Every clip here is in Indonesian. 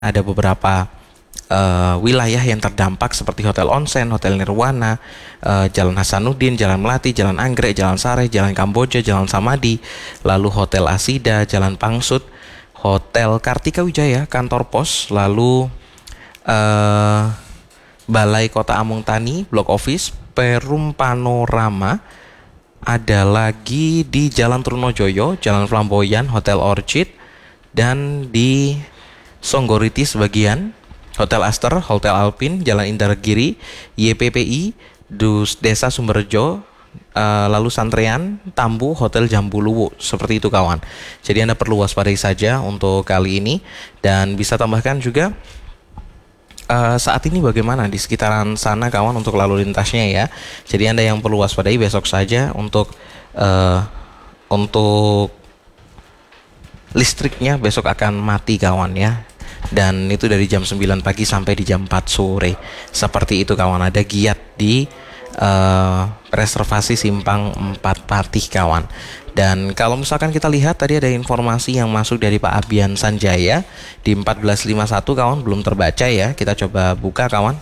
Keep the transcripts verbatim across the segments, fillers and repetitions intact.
ada beberapa uh, wilayah yang terdampak seperti Hotel Onsen, Hotel Nirwana, uh, Jalan Hasanuddin, Jalan Melati, Jalan Anggrek, Jalan Sare, Jalan Kamboja, Jalan Samadi, lalu Hotel Asida, Jalan Pangsut, Hotel Kartika Wijaya, Kantor Pos, lalu uh, Balai Kota Amung Tani, Blok Office, Perum Panorama, ada lagi di Jalan Trunojoyo, Jalan Flamboyan, Hotel Orchid, dan di Songgoriti sebagian, Hotel Aster, Hotel Alpin, Jalan Indragiri, Y P P I, Dus Desa Sumberjo, uh, lalu Santrean, Tambu, Hotel Jambuluwu. Seperti itu kawan. Jadi Anda perlu waspadai saja untuk kali ini. Dan bisa tambahkan juga uh, saat ini bagaimana di sekitaran sana kawan untuk lalu lintasnya ya. Jadi Anda yang perlu waspadai besok saja untuk uh, untuk listriknya besok akan mati kawan ya. Dan itu dari jam sembilan pagi sampai di jam empat sore. Seperti itu kawan, ada giat di uh, reservasi Simpang empat Patih kawan. Dan kalau misalkan kita lihat tadi ada informasi yang masuk dari Pak Abian Sanjaya di empat belas lima puluh satu kawan, belum terbaca ya. Kita coba buka kawan.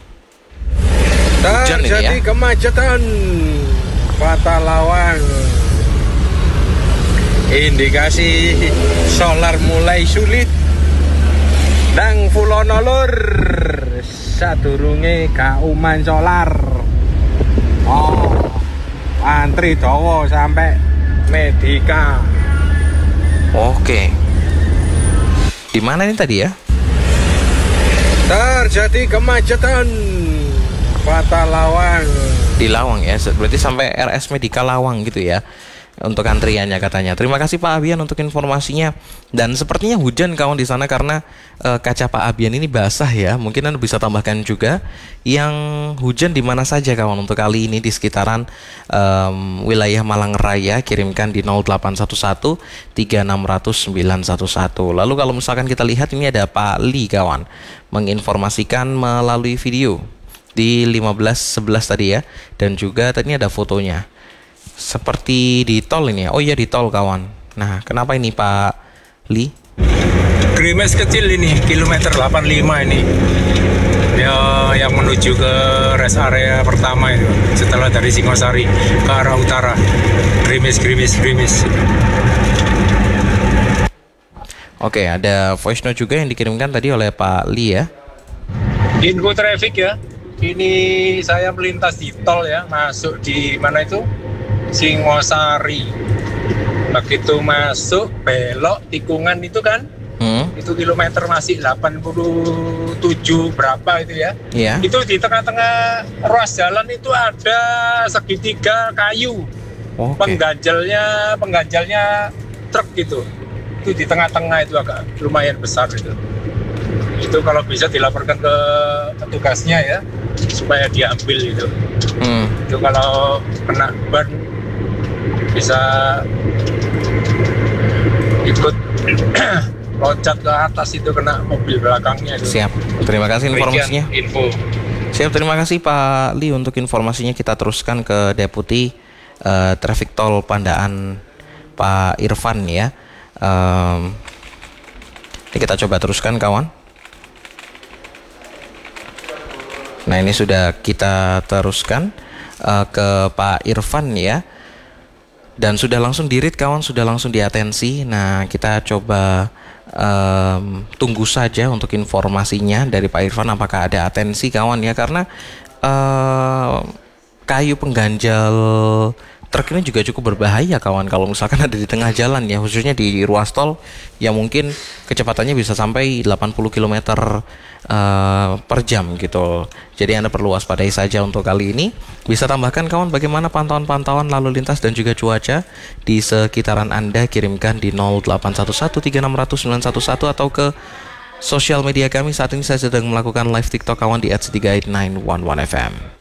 Hujan ini ya. Kemacetan Patalawan. Indikasi solar mulai sulit. Nang Fulono Lur sadurunge kauman solar. Oh, antri dawa sampai Medika. Oke. Di mana ini tadi ya? Terjadi kemacetan Patalawan. Di Lawang ya. Berarti sampai R S Medika Lawang gitu ya. Untuk antriannya katanya. Terima kasih Pak Abian untuk informasinya. Dan sepertinya hujan kawan di sana karena e, kaca Pak Abian ini basah ya. Mungkin Anda bisa tambahkan juga yang hujan di mana saja kawan untuk kali ini di sekitaran e, wilayah Malang Raya. Kirimkan di nol delapan satu satu tiga enam nol nol sembilan satu satu. Lalu kalau misalkan kita lihat ini ada Pak Li kawan menginformasikan melalui video di lima belas sebelas tadi ya. Dan juga tadi ada fotonya. Seperti di tol ini ya. Oh iya di tol kawan. Nah kenapa ini Pak Li? Grimes kecil ini kilometer delapan puluh lima ini ya, yang menuju ke rest area pertama itu setelah dari Singosari ke arah utara. Grimes Grimes Grimes. Oke, ada voice note juga yang dikirimkan tadi oleh Pak Li ya. Info traffic ya. Ini saya melintas di tol ya, masuk di mana itu? Singosari. Begitu masuk belok tikungan itu kan, hmm? Itu kilometer masih delapan puluh tujuh berapa itu ya. Yeah. Itu di tengah-tengah ruas jalan itu ada segitiga kayu. Okay. Pengganjalnya pengganjalnya truk gitu. Itu di tengah-tengah itu agak lumayan besar itu. Itu kalau bisa dilaporkan ke petugasnya ya supaya diambil itu. Hmm. Itu kalau kena ban bisa ikut loncat ke atas itu kena mobil belakangnya itu. Siap. Terima kasih informasinya. Info. Siap, terima kasih Pak Li untuk informasinya. Kita teruskan ke Deputi uh, Traffic Tol Pandaan Pak Irfan ya. Um, ini kita coba teruskan kawan. Nah ini sudah kita teruskan uh, ke Pak Irfan ya. Dan sudah langsung di-read kawan, sudah langsung diatensi. Nah kita coba um, tunggu saja untuk informasinya dari Pak Irfan apakah ada atensi kawan ya. Karena uh, kayu pengganjal truk ini juga cukup berbahaya kawan kalau misalkan ada di tengah jalan ya, khususnya di ruas tol yang mungkin kecepatannya bisa sampai delapan puluh kilometer uh, per jam gitu. Jadi Anda perlu waspadai saja untuk kali ini. Bisa tambahkan kawan bagaimana pantauan-pantauan lalu lintas dan juga cuaca di sekitaran Anda, kirimkan di nol delapan satu satu tiga enam nol nol sembilan satu satu atau ke sosial media kami. Saat ini saya sedang melakukan live TikTok kawan di at tiga delapan sembilan satu satu F M.